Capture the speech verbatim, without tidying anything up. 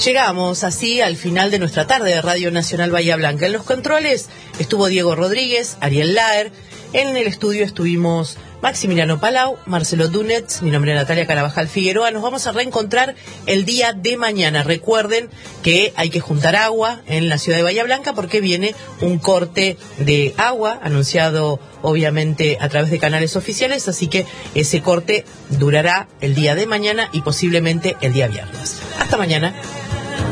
Llegamos así al final de nuestra tarde de Radio Nacional Bahía Blanca. En los controles estuvo Diego Rodríguez, Ariel Laer. En el estudio estuvimos Maximiliano Palau, Marcelo Dunetz, mi nombre es Natalia Carabajal Figueroa. Nos vamos a reencontrar el día de mañana. Recuerden que hay que juntar agua en la ciudad de Bahía Blanca porque viene un corte de agua anunciado obviamente a través de canales oficiales, así que ese corte durará el día de mañana y posiblemente el día viernes. Hasta mañana.